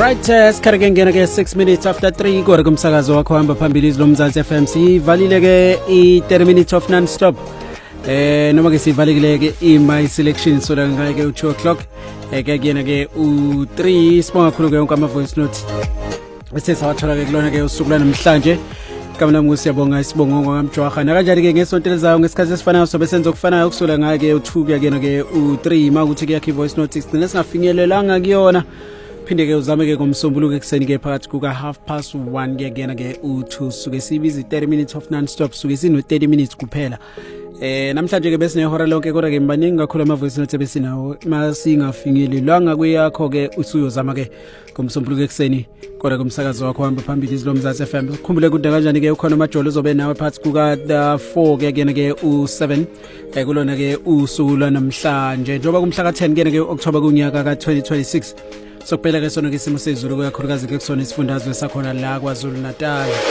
Alright, sikhathi ke ngena ke 6 minutes after 3 kodwa kumsakazo wakho hamba phambili izilomzansi FM sivalile ke i30 minutes of non-stop. Noma ke sivalile ke my selection so la ngaye ke 2 o'clock. Ke kuyena ke u3 sibonga kakhulu ke yonke ama voice notes. Bese sawathola ke kulona ke usuku namhlanje. Kamla ngusiyabonga isibongo ngamjwaha. Na kanjani ke ngesonto elizayo ngesikhathi esifanayo sobe senza okufanayo kusula ngaye ke u2 kuyakena ke u3 makuthi ke yakhe voice notes sigcina singafinyelelanga kuyona. Phinde ke uzame ke ngomsombuluko ekseni ke phakathi kuka 1:30 kuyakena ke u2 suke sibiza 30 minutes of non-stop suke sino 30 minutes kuphela. Namhlanje ke bese nehora lonke kodwa ke mbaningi kakhulu ama voice notes besinawo masingafinyelelanga kuyakho ke usuyozama ke ngomsombuluko ekseni kodwa kumsakazo wakho hamba phambili izilomzansi FM. Ukhumbule ukuthi kanjani ke ukhona amajolo uzobe nawe phakathi kuka 4 kuyakena ke u7 kulona ke usuku namhlanje njoba kumhla ka10 kuyena ke October kunyaka ka 2026. Sokuphela ke sona ke isimo sezulu kakhulukazi ke kusona isifundazwe sakhona la KwaZulu Natal.